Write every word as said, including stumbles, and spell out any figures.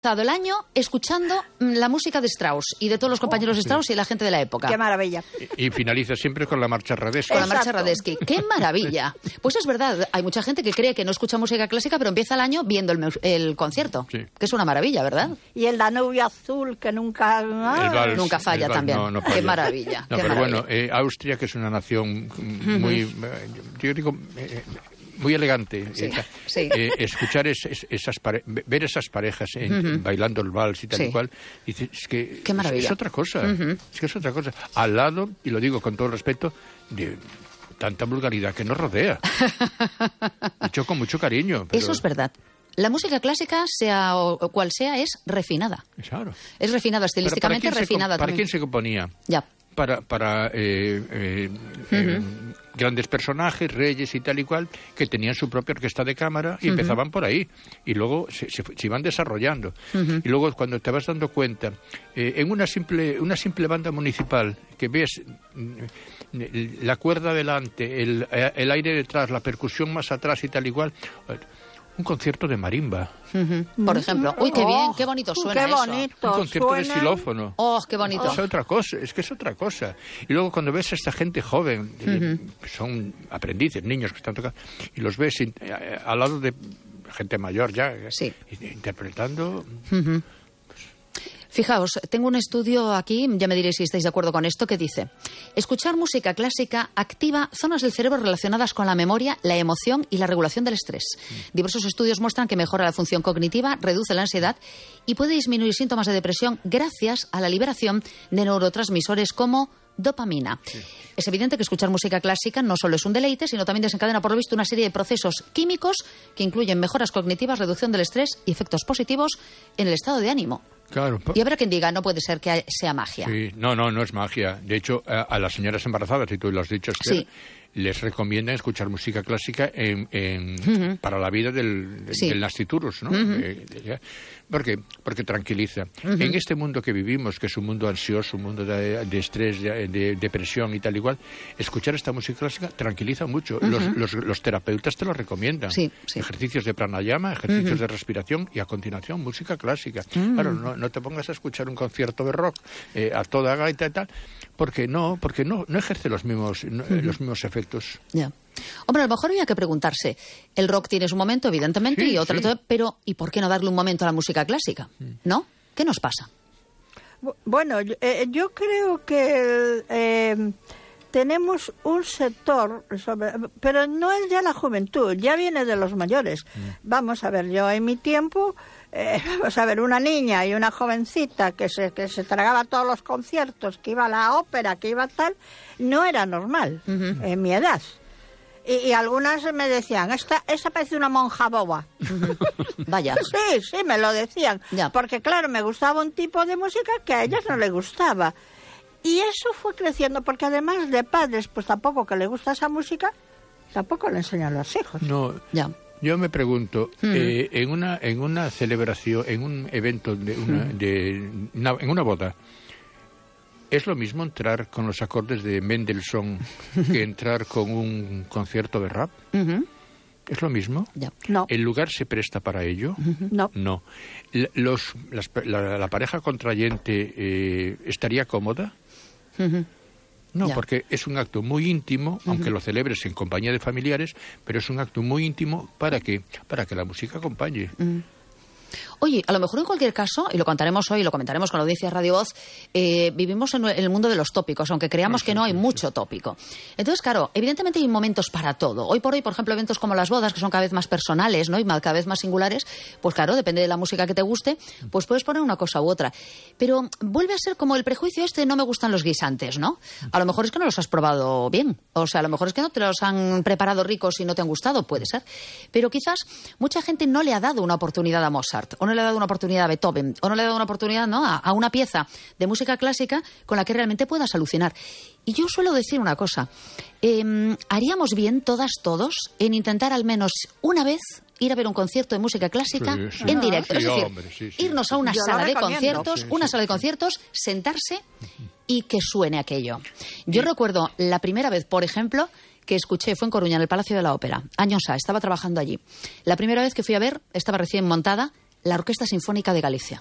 el año escuchando la música de Strauss y de todos los compañeros de Strauss y la gente de la época. ¡Qué maravilla! Y, y finaliza siempre con la marcha Radetzky. Con la marcha Radetzky. ¡Qué maravilla! Pues es verdad, hay mucha gente que cree que no escucha música clásica, pero empieza el año viendo el, el concierto. Sí. Que es una maravilla, ¿verdad? Y el Danubio Azul, que nunca... Ah, vals, nunca falla vals, también. No, no falla. ¡Qué maravilla! No, qué pero maravilla. bueno, eh, Austria, que es una nación muy... Uh-huh. Yo digo... Eh, muy elegante. Sí, eh, sí. Eh, escuchar es, es, esas pare ver esas parejas en, uh-huh. bailando el vals y tal sí. y cual, dices, es que Qué maravilla. Es, es otra cosa, uh-huh. es que es otra cosa. Al lado, y lo digo con todo respeto, de tanta vulgaridad que nos rodea. Dicho con mucho cariño. Pero... Eso es verdad. La música clásica, sea o cual sea, es refinada. Claro. Es refinada, estilísticamente ¿Para, para refinada. Se, ¿Para también. quién se componía? Ya. Para, para eh, eh, uh-huh. eh, grandes personajes, reyes y tal y cual, que tenían su propia orquesta de cámara y uh-huh. empezaban por ahí. Y luego se, se, se iban desarrollando. Uh-huh. Y luego cuando te vas dando cuenta, eh, en una simple, una simple banda municipal, que ves mm, la cuerda delante, el, el aire detrás, la percusión más atrás y tal y cual... Un concierto de marimba. Uh-huh. Por ejemplo. Uy, qué bien, qué bonito suena qué bonito eso. Un concierto suena. de xilófono. Oh, qué bonito. Es otra cosa, es que es otra cosa. Y luego cuando ves a esta gente joven, uh-huh. son aprendices, niños que están tocando, y los ves in, eh, al lado de gente mayor ya, sí. interpretando... Uh-huh. Fijaos, tengo un estudio aquí, ya me diréis si estáis de acuerdo con esto, que dice: escuchar música clásica activa zonas del cerebro relacionadas con la memoria, la emoción y la regulación del estrés. Diversos estudios muestran que mejora la función cognitiva, reduce la ansiedad y puede disminuir síntomas de depresión gracias a la liberación de neurotransmisores como dopamina. Sí. Es evidente que escuchar música clásica no solo es un deleite, sino también desencadena, por lo visto, una serie de procesos químicos que incluyen mejoras cognitivas, reducción del estrés y efectos positivos en el estado de ánimo. Claro. Y habrá quien diga, no puede ser que sea magia. Sí, no, no, no es magia. De hecho, a, a las señoras embarazadas, y tú lo has dicho, Esther, sí. les recomiendan escuchar música clásica en, en, uh-huh. para la vida del, del, sí. del nasciturus, ¿no? Uh-huh. Eh, eh, ¿Por qué? Porque tranquiliza. Uh-huh. En este mundo que vivimos, que es un mundo ansioso, un mundo de, de estrés, de, de depresión y tal igual, escuchar esta música clásica tranquiliza mucho. Uh-huh. Los, los, los terapeutas te lo recomiendan. Sí, sí. Ejercicios de pranayama, ejercicios uh-huh. de respiración y a continuación música clásica. Uh-huh. Claro, no, no te pongas a escuchar un concierto de rock eh, a toda gaita y tal, porque no, porque no, no ejerce los mismos, no, uh-huh. los mismos efectos. Ya. Hombre, a lo mejor había que preguntarse, el rock tiene su momento, evidentemente, sí, y otro, sí. pero ¿y por qué no darle un momento a la música clásica? ¿No? ¿Qué nos pasa? Bueno, eh, yo creo que eh, tenemos un sector, sobre, pero no es ya la juventud, ya viene de los mayores. Mm. Vamos a ver, yo en mi tiempo... Eh, vamos a ver, una niña y una jovencita que se, que se tragaba todos los conciertos, que iba a la ópera, que iba tal, no era normal uh-huh. en mi edad. Y, y algunas me decían, esta, esa parece una monja boba. Uh-huh. Vaya. Sí, sí, me lo decían. Ya. Porque claro, me gustaba un tipo de música que a ellas no les gustaba. Y eso fue creciendo, porque además de padres, pues tampoco que le gusta esa música, tampoco le enseñan a los hijos. No, ya. Yo me pregunto, Mm. eh, en una en una celebración, en un evento, de una, de, una, en una boda, ¿es lo mismo entrar con los acordes de Mendelssohn que entrar con un concierto de rap? Uh-huh. ¿Es lo mismo? Ya. No. ¿El lugar se presta para ello? Uh-huh. No. No. Los, las, la, la pareja contrayente eh, ¿estaría cómoda? Uh-huh. No, ya. porque es un acto muy íntimo, uh-huh. aunque lo celebres en compañía de familiares, pero es un acto muy íntimo para que para que la música acompañe. Uh-huh. Oye, a lo mejor en cualquier caso, y lo contaremos hoy, lo comentaremos con la audiencia de Radio Voz, eh, vivimos en el mundo de los tópicos, aunque creamos que no hay mucho tópico. Entonces, claro, evidentemente hay momentos para todo. Hoy por hoy, por ejemplo, eventos como las bodas, que son cada vez más personales, ¿no? Y cada vez más singulares, pues claro, depende de la música que te guste, pues puedes poner una cosa u otra. Pero vuelve a ser como el prejuicio este, no me gustan los guisantes, ¿no? A lo mejor es que no los has probado bien. O sea, a lo mejor es que no te los han preparado ricos y no te han gustado, puede ser. Pero quizás mucha gente no le ha dado una oportunidad a Mozart, o no le ha dado una oportunidad a Beethoven, o no le ha dado una oportunidad, ¿no?, a, a una pieza de música clásica con la que realmente puedas alucinar. Y yo suelo decir una cosa, eh, haríamos bien todas, todos, en intentar al menos una vez ir a ver un concierto de música clásica sí, sí. en Ah, directo. sí, es decir, hombre, sí, sí. irnos a una Yo sala de recomiendo. conciertos, Sí, una sí, sala de sí. conciertos, sentarse y que suene aquello. Yo y... recuerdo la primera vez, por ejemplo, que escuché, fue en Coruña, en el Palacio de la Ópera, años A, estaba trabajando allí. La primera vez que fui a ver, estaba recién montada, la Orquesta Sinfónica de Galicia.